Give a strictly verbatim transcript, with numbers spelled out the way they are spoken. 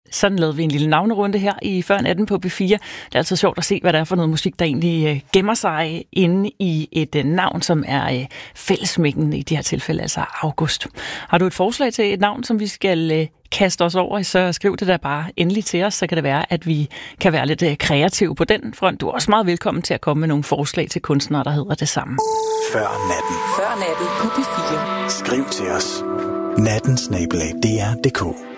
Sådan lavede vi en lille navnerunde her i Før natten på B fire. Det er altid sjovt at se, hvad der er for noget musik, der egentlig øh, gemmer sig inde i et øh, navn, som er øh, fællesmængden i de her tilfælde, altså August. Har du et forslag til et navn, som vi skal øh, kaste os over, så skriv det da bare endelig til os, så kan det være, at vi kan være lidt øh, kreative på den front. Du er også meget velkommen til at komme med nogle forslag til kunstnere, der hedder det samme. Før natten. Før natten på B fire. Skriv til os. natten snabel-a d r punktum d k